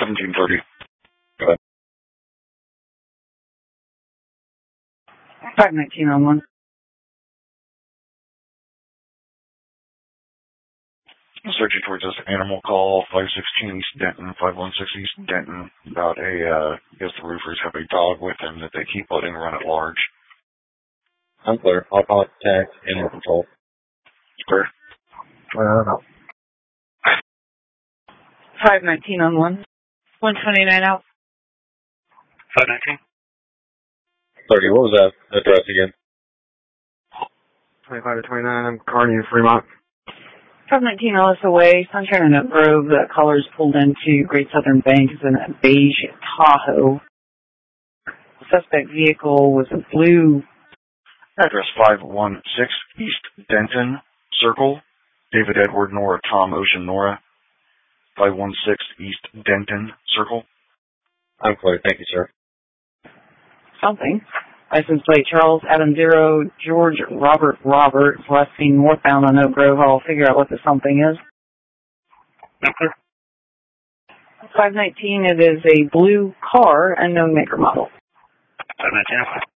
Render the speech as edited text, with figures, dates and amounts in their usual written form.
1730. Go ahead. 519 on 1. Searching towards this animal call, 516 East Denton, 516 East Denton, about I guess the roofers have a dog with them that they keep letting run at large. I'm clear. I'll contact animal control. Clear. 519 on 1. 129 out. 519. 30. What was that address again? 25 to 29. I'm Carney in Fremont. 519 Alyssa Way, Sunshine and Oak Grove. The callers pulled into Great Southern Bank is in a beige Tahoe. The suspect vehicle was a blue. Address 516 East Denton Circle. David Edward Nora Tom Ocean Nora. 516 East Denton Circle. I'm clear. Thank you, sir. Something. License plate Charles Adam 0 George Robert last seen northbound on Oak Grove. I'll figure out what the something is. 519, it is a blue car, unknown maker model. 519.